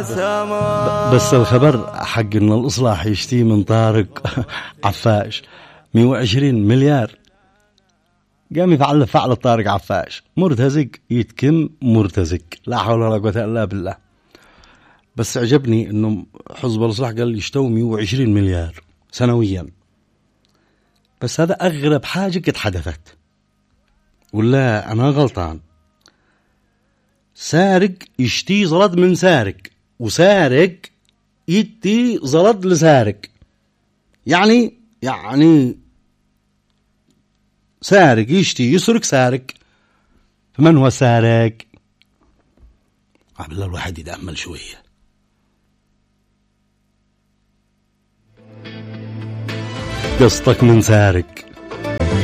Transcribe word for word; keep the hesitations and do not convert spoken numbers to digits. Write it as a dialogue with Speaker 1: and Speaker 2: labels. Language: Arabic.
Speaker 1: بس الخبر حق إن الإصلاح يشتي من طارق عفاش مئة وعشرين مليار قام يفعل فعل طارق عفاش مرتزق يتكم مرتزق لا حول ولا قوة إلا بالله. بس عجبني إنه حزب الإصلاح قال يشتوا مئة وعشرين مليار سنويا. بس هذا أغرب حاجة قد حدثت ولا أنا غلطان؟ سارق يشتي زلط من سارق وسارق يدي زلط لسارق يعني يعني سارق يشتي يسرق سارق. فمن هو سارق؟ قبل الواحد يتأمل شوية. قصتك من سارق